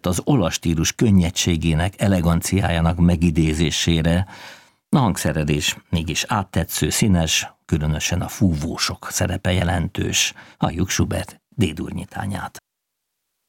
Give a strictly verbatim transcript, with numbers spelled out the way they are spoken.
az olasz stílus könnyedségének, eleganciájának megidézésére. A hangszerelés mégis áttetsző, színes, különösen a fúvósok szerepe jelentős. Halljuk Schubert D-dur nyitányát.